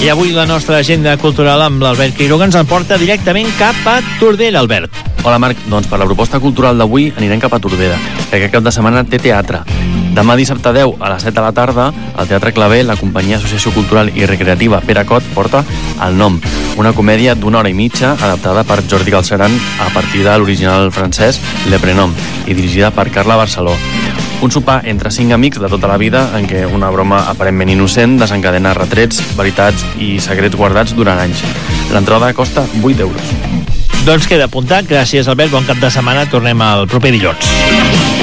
I avui la nostra agenda cultural amb l'Albert Quiroga ens emporta directament cap a Tordera, Albert. Hola Marc, doncs per la proposta cultural d'avui anirem cap a Tordera, que aquest cap de setmana té teatre. Demà dissabte 10 a les 7 de la tarda, al Teatre Claver, la companyia Associació Cultural i Recreativa Peracot porta El nom, una comèdia d'una hora i mitja adaptada per Jordi Galceran a partir de l'original francès Le Prénom i dirigida per Carla Barceló. Un sopar entre 5 amics de tota la vida en què una broma aparentment innocent desencadena retrets, veritats i secrets guardats durant anys. L'entrada costa 8 euros. Doncs queda apuntat. Gràcies, Albert. Bon cap de setmana. Tornem el proper dilluns.